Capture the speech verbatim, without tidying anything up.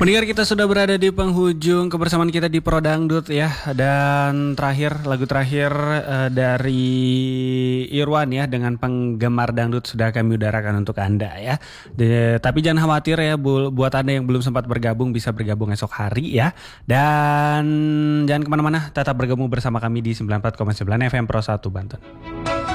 Pendengar, kita sudah berada di penghujung kebersamaan kita di Pro Dangdut ya. Dan terakhir, lagu terakhir uh, dari Irwan ya, dengan penggemar dangdut sudah kami udarakan untuk Anda ya. De, tapi jangan khawatir ya, bu, buat Anda yang belum sempat bergabung bisa bergabung esok hari ya. Dan jangan kemana-mana, tetap bergabung bersama kami di sembilan puluh empat koma sembilan F M Pro satu Banten.